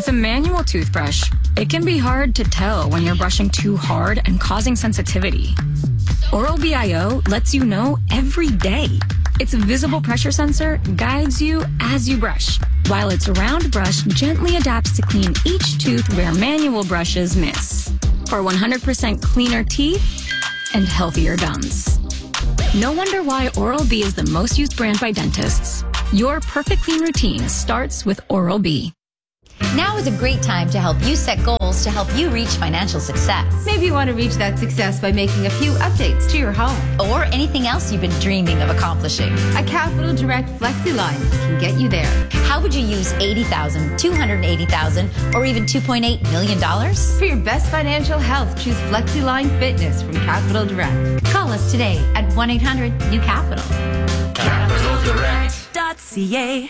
With a manual toothbrush, it can be hard to tell when you're brushing too hard and causing sensitivity. Oral-B iO lets you know every day. Its visible pressure sensor guides you as you brush, while its round brush gently adapts to clean each tooth where manual brushes miss. For 100% cleaner teeth and healthier gums. No wonder why Oral-B is the most used brand by dentists. Your perfect clean routine starts with Oral-B. Now is a great time to help you set goals to help you reach financial success. Maybe you want to reach that success by making a few updates to your home. Or anything else you've been dreaming of accomplishing. A Capital Direct FlexiLine can get you there. How would you use $80,000, $280,000, or even $2.8 million? For your best financial health, choose FlexiLine Fitness from Capital Direct. Call us today at 1-800-NEW-CAPITAL. CapitalDirect.ca.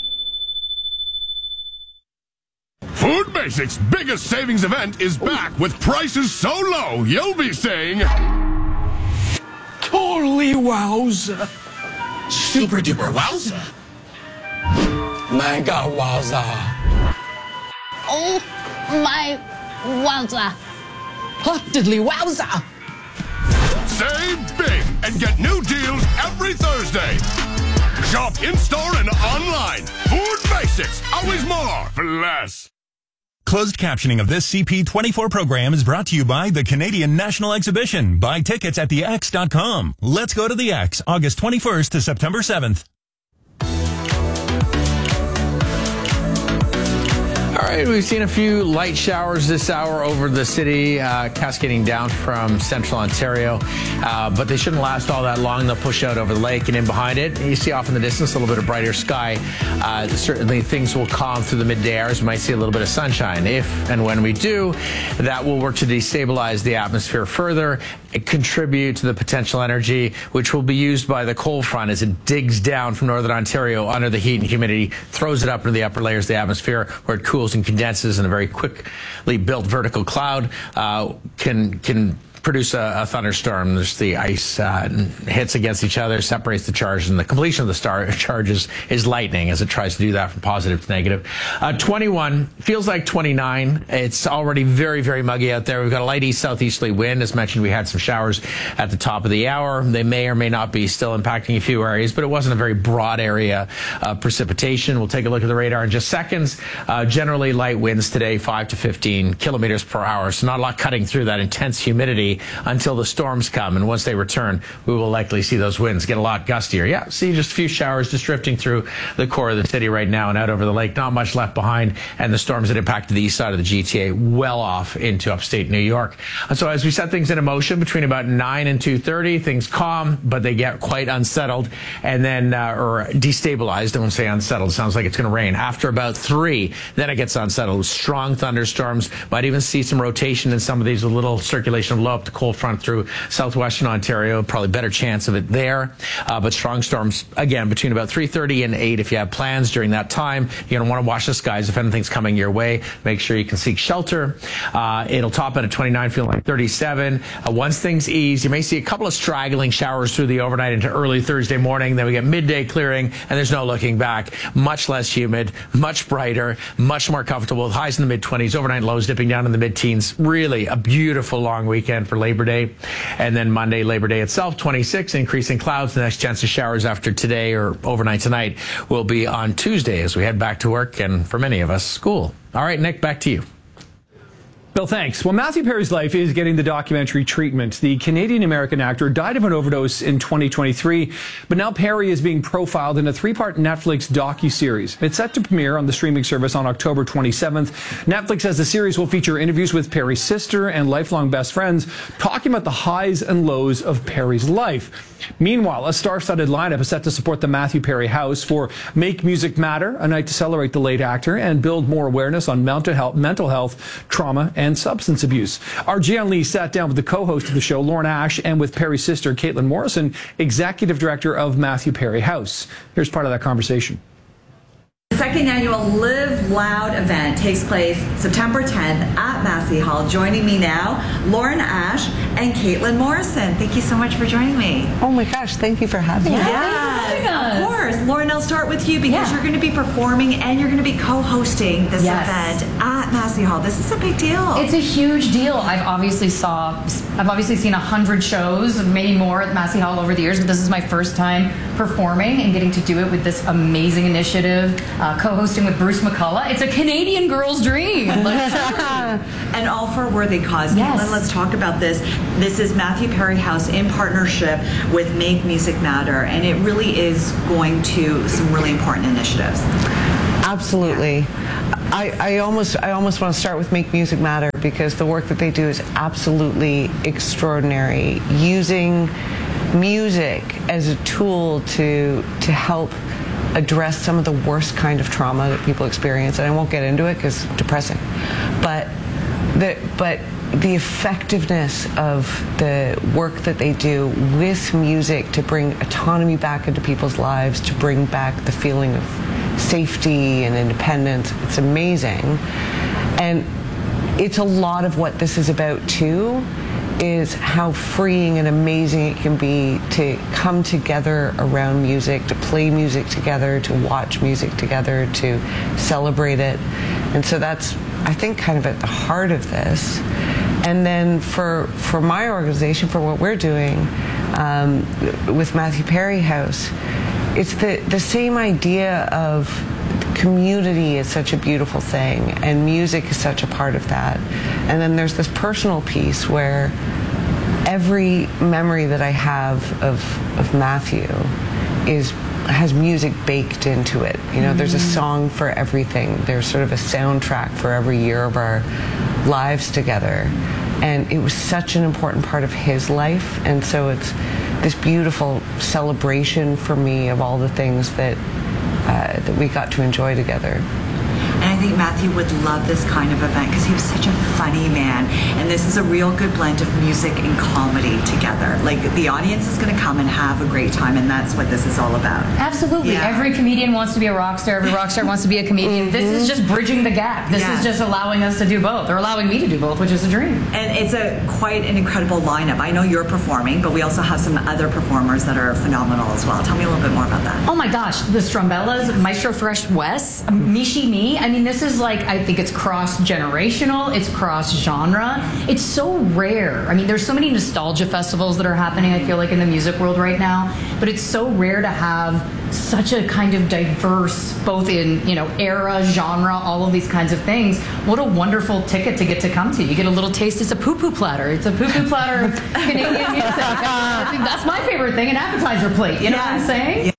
Food Basics' biggest savings event is back with prices so low you'll be saying, totally wowza. Super duper wowza. Mega wowza. Oh my wowza. Hot diddly wowza. Save big and get new deals every Thursday. Shop in-store and online. Food Basics, always more for less. Closed captioning of this CP24 program is brought to you by the Canadian National Exhibition. Buy tickets at thex.com. Let's go to the X, August 21st to September 7th. All right, we've seen a few light showers this hour over the city, cascading down from central Ontario, but they shouldn't last all that long. They'll push out over the lake and in behind it. You see off in the distance a little bit of brighter sky. Certainly things will calm through the midday hours. We might see a little bit of sunshine. If and when we do, that will work to destabilize the atmosphere further, contribute to the potential energy, which will be used by the cold front as it digs down from northern Ontario under the heat and humidity, throws it up into the upper layers of the atmosphere where it cools and condenses in a very quickly built vertical cloud, can produce a thunderstorm. There's the ice hits against each other, separates the charge, and the completion of the charge is lightning as it tries to do that from positive to negative. 21 feels like 29. It's already very, very muggy out there. We've got a light east southeasterly wind. As mentioned, we had some showers at the top of the hour. They may or may not be still impacting a few areas, but it wasn't a very broad area of precipitation. We'll take a look at the radar in just seconds. Generally light winds today, 5 to 15 kilometers per hour. So not a lot cutting through that intense humidity until the storms come, and once they return, we will likely see those winds get a lot gustier. Yeah, see just a few showers just drifting through the core of the city right now and out over the lake. Not much left behind, and the storms that impacted the east side of the GTA well off into upstate New York. And so as we set things into motion between about 9 and 2:30, things calm, but they get quite unsettled and then, or destabilized. I won't say unsettled. Sounds like it's going to rain. After about 3, then it gets unsettled. Strong thunderstorms. Might even see some rotation in some of these, a little circulation of low up the cold front through southwestern Ontario. Probably better chance of it there. But strong storms, again, between about 3:30 and 8. If you have plans during that time, you're going to want to watch the skies. If anything's coming your way, make sure you can seek shelter. It'll top out at 29, feeling like 37. Once things ease, you may see a couple of straggling showers through the overnight into early Thursday morning. Then we get midday clearing, and there's no looking back. Much less humid, much brighter, much more comfortable. Highs in the mid-20s, overnight lows dipping down in the mid-teens. Really a beautiful long weekend for Labor Day. And then Monday, Labor Day itself, 26, increasing clouds. The next chance of showers after today or overnight tonight will be on Tuesday as we head back to work and, for many of us, school. All right, Nick, back to you. Bill, thanks. Well, Matthew Perry's life is getting the documentary treatment. The Canadian-American actor died of an overdose in 2023, but now Perry is being profiled in a 3-part Netflix docuseries. It's set to premiere on the streaming service on October 27th. Netflix says the series will feature interviews with Perry's sister and lifelong best friends, talking about the highs and lows of Perry's life. Meanwhile, a star-studded lineup is set to support the Matthew Perry House for Make Music Matter, a night to celebrate the late actor and build more awareness on mental health, trauma, and substance abuse. Our Jian Lee sat down with the co-host of the show, Lauren Ash, and with Perry's sister, Caitlin Morrison, executive director of Matthew Perry House. Here's part of that conversation. The second annual Live Loud event takes place September 10th at Massey Hall. Joining me now, Lauren Ash and Caitlin Morrison. Thank you so much for joining me. Oh my gosh, thank you for having me. Yes, of course. Lauren, I'll start with you because you're going to be performing and you're going to be co-hosting this event at Massey Hall. This is a big deal. It's a huge deal. I've obviously seen 100 shows, maybe more at Massey Hall over the years, but this is my first time performing and getting to do it with this amazing initiative, co-hosting with Bruce McCullough. It's a Canadian girl's dream. And all for a worthy cause. Yes. Caitlin, let's talk about this. This is Matthew Perry House in partnership with Make Music Matter, and it really is going to some really important initiatives. Absolutely. I almost want to start with Make Music Matter because the work that they do is absolutely extraordinary. Using music as a tool to help address some of the worst kind of trauma that people experience, and I won't get into it because it's depressing. But the effectiveness of the work that they do with music to bring autonomy back into people's lives, to bring back the feeling of safety and independence, it's amazing. And it's a lot of what this is about too, is how freeing and amazing it can be to come together around music, to play music together, to watch music together, to celebrate it. And so that's, I think, kind of at the heart of this. And then for my organization, for what we're doing with Matthew Perry House, it's the same idea of community is such a beautiful thing, and music is such a part of that. And then there's this personal piece where every memory that I have of Matthew has music baked into it. You know, there's a song for everything. There's sort of a soundtrack for every year of our lives together. And it was such an important part of his life. And so it's this beautiful celebration for me of all the things that we got to enjoy together. And I think Matthew would love this kind of event because he was such a funny man. And this is a real good blend of music and comedy together. Like, the audience is going to come and have a great time, and that's what this is all about. Absolutely. Yeah. Every comedian wants to be a rock star. Every rock star wants to be a comedian. This is just bridging the gap. This is just allowing us to do both, or allowing me to do both, which is a dream. And it's quite an incredible lineup. I know you're performing, but we also have some other performers that are phenomenal as well. Tell me a little bit more about that. Oh my gosh, the Strumbellas, Maestro Fresh Wes, Mishi Me. I mean, this is like, I think it's cross-generational, it's cross-genre. It's so rare. I mean, there's so many nostalgia festivals that are happening, I feel like, in the music world right now, but it's so rare to have such a kind of diverse, both in, era, genre, all of these kinds of things. What a wonderful ticket to get to come to. You get a little taste. It's a poo-poo platter. It's a poo-poo platter of Canadian music. I think that's my favorite thing, an appetizer plate. You know what I'm saying?